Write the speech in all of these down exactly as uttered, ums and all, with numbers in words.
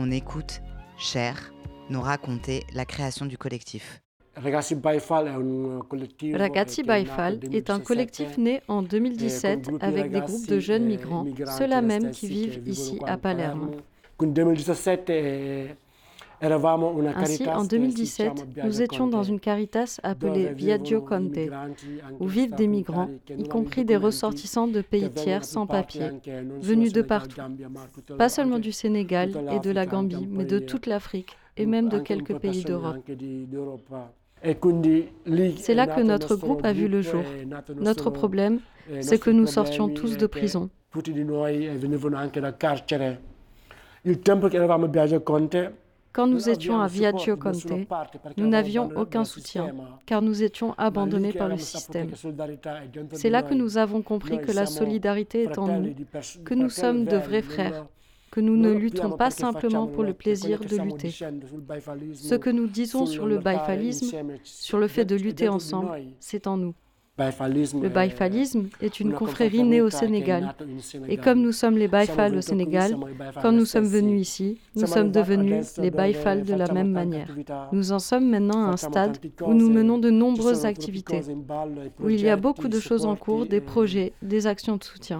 on écoute Cher nous raconter la création du collectif. Ragazzi Baifal est un collectif né en deux mille dix-sept avec des groupes de jeunes migrants, ceux-là même qui vivent ici à Palerme. Ainsi, en deux mille dix-sept, nous étions dans une caritas appelée Viaggio con te, où vivent des migrants, y compris des ressortissants de pays tiers sans papier, venus de partout, pas seulement du Sénégal et de la Gambie, mais de toute l'Afrique et même de quelques pays d'Europe. C'est là que notre groupe a vu le jour. Notre problème, c'est que nous sortions tous de prison. Quand nous étions à Viaggio con te, nous n'avions aucun soutien, car nous étions abandonnés par le système. C'est là que nous avons compris que la solidarité est en nous, que nous sommes de vrais frères, que nous ne luttons pas simplement pour le plaisir de lutter. Ce que nous disons sur le baïfalisme, sur le fait de lutter ensemble, c'est en nous. Le baïfalisme est une confrérie née au Sénégal. Et comme nous sommes les Baïfals au Sénégal, quand nous sommes venus ici, nous sommes devenus les Baïfals de la même manière. Nous en sommes maintenant à un stade où nous menons de nombreuses activités, où il y a beaucoup de choses en cours, des projets, des actions de soutien.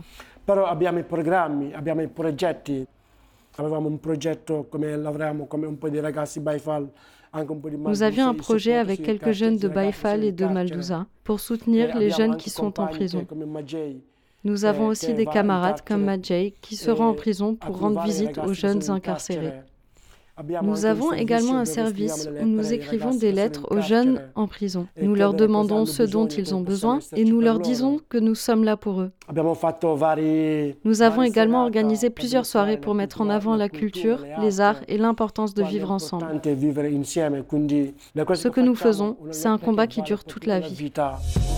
Nous avions un projet avec quelques jeunes de Baïfal et de Maldouza pour soutenir les jeunes qui sont en prison. Nous avons aussi des camarades comme Madjay qui seront en prison pour rendre visite aux jeunes incarcérés. Nous avons également un service où nous écrivons des lettres aux jeunes en prison. Nous leur demandons ce dont ils ont besoin et nous leur disons que nous sommes là pour eux. Nous avons également organisé plusieurs soirées pour mettre en avant la culture, les arts et l'importance de vivre ensemble. Ce que nous faisons, c'est un combat qui dure toute la vie.